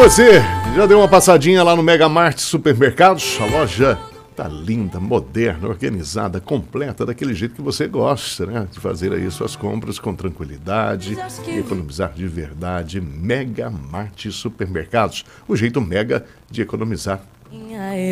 você já deu uma passadinha lá no Mega Mart Supermercados? A loja tá linda, moderna, organizada, completa, daquele jeito que você gosta, né? De fazer aí suas compras com tranquilidade e economizar de verdade. Mega Mart Supermercados, o jeito mega de economizar